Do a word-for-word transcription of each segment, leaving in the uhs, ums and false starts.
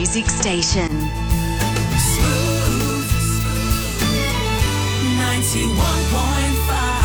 music station. ninety-one point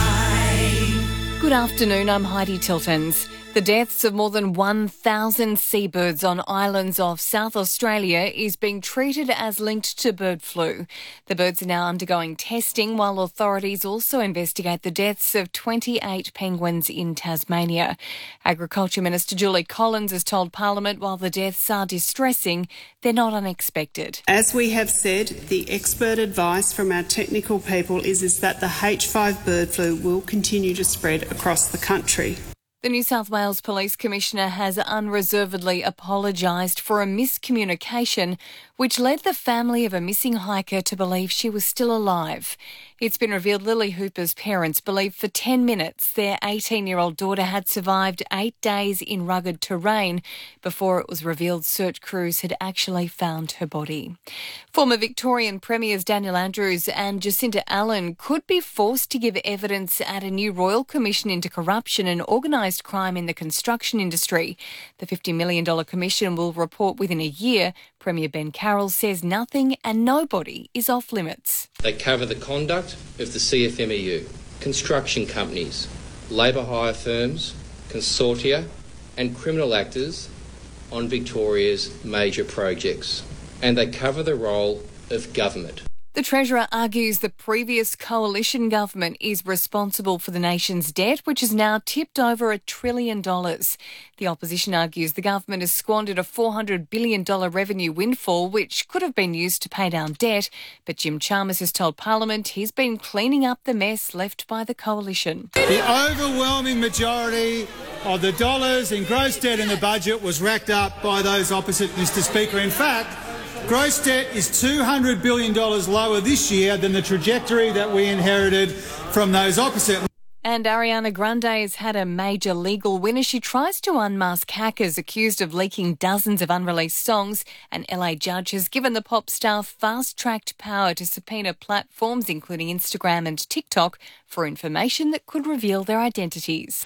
five. Good afternoon, I'm Heidi Tiltons. The deaths of more than one thousand seabirds on islands off South Australia is being treated as linked to bird flu. The birds are now undergoing testing while authorities also investigate the deaths of twenty-eight penguins in Tasmania. Agriculture Minister Julie Collins has told Parliament while the deaths are distressing, they're not unexpected. As we have said, the expert advice from our technical people is, is that the H five bird flu will continue to spread across the country. The New South Wales Police Commissioner has unreservedly apologised for a miscommunication which led the family of a missing hiker to believe she was still alive. It's been revealed Lily Hooper's parents believed for ten minutes their eighteen-year-old daughter had survived eight days in rugged terrain before it was revealed search crews had actually found her body. Former Victorian Premiers Daniel Andrews and Jacinta Allen could be forced to give evidence at a new Royal Commission into Corruption and Organised Crime in the construction industry. The fifty million dollars commission will report within a year. Premier Ben Carroll says nothing and nobody is off limits. They cover the conduct of the C F M E U, construction companies, labour hire firms, consortia and criminal actors on Victoria's major projects. And they cover the role of government. The Treasurer argues the previous coalition government is responsible for the nation's debt, which is now tipped over a trillion dollars. The opposition argues the government has squandered a four hundred billion dollars revenue windfall, which could have been used to pay down debt. But Jim Chalmers has told Parliament he's been cleaning up the mess left by the coalition. The overwhelming majority of the dollars in gross debt in the budget was racked up by those opposite, Mister Speaker. In fact, gross debt is two hundred billion dollars lower this year than the trajectory that we inherited from those opposite. And Ariana Grande has had a major legal win as she tries to unmask hackers accused of leaking dozens of unreleased songs. An L A judge has given the pop star fast-tracked power to subpoena platforms including Instagram and TikTok for information that could reveal their identities.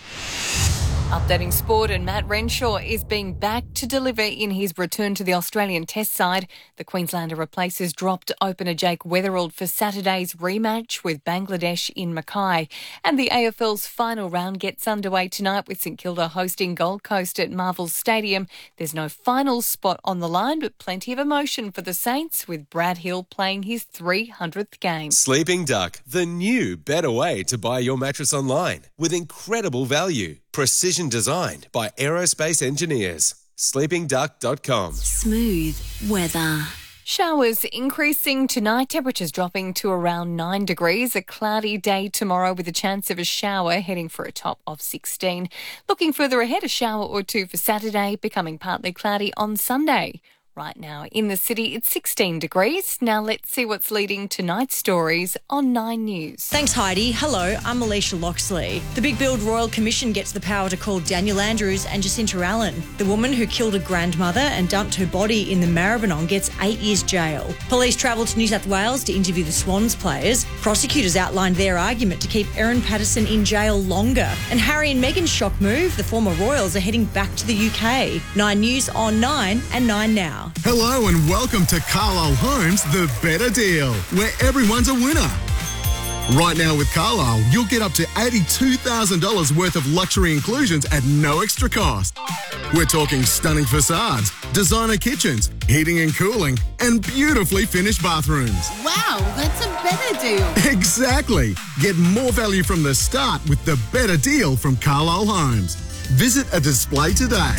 Updating sport, and Matt Renshaw is being backed to deliver in his return to the Australian Test side. The Queenslander replaces dropped opener Jake Weatherald for Saturday's rematch with Bangladesh in Mackay. And the A F L's final round gets underway tonight with St Kilda hosting Gold Coast at Marvel Stadium. There's no final spot on the line, but plenty of emotion for the Saints with Brad Hill playing his three hundredth game. Sleeping Duck, the new, better way to buy your mattress online with incredible value. Precision designed by aerospace engineers. sleeping duck dot com. Smooth weather. Showers increasing tonight, temperatures dropping to around nine degrees. A cloudy day tomorrow with a chance of a shower, heading for a top of sixteen. Looking further ahead, a shower or two for Saturday, becoming partly cloudy on Sunday. Right now in the city, it's sixteen degrees. Now let's see what's leading tonight's stories on Nine News. Thanks, Heidi. Hello, I'm Alicia Loxley. The Big Build Royal Commission gets the power to call Daniel Andrews and Jacinta Allen. The woman who killed her grandmother and dumped her body in the Maribyrnong gets eight years jail. Police travelled to New South Wales to interview the Swans players. Prosecutors outlined their argument to keep Erin Patterson in jail longer. And Harry and Meghan's shock move, the former royals are heading back to the U K. Nine News on Nine and Nine Now. Hello and welcome to Carlisle Homes, the better deal, where everyone's a winner. Right now with Carlisle, you'll get up to eighty-two thousand dollars worth of luxury inclusions at no extra cost. We're talking stunning facades, designer kitchens, heating and cooling, and beautifully finished bathrooms. Wow, that's a better deal. Exactly. Get more value from the start with the better deal from Carlisle Homes. Visit a display today.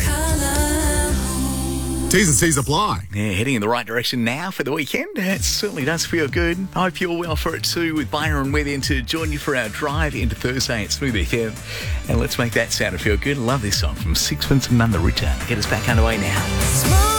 T's and C's apply. Yeah, heading in the right direction now for the weekend. It certainly does feel good. I hope you're well for it too, with Byron with you to join you for our drive into Thursday at Smooth F M. And let's make that sound feel good. Love this song from Sixpence and None the Richer. Get us back underway now.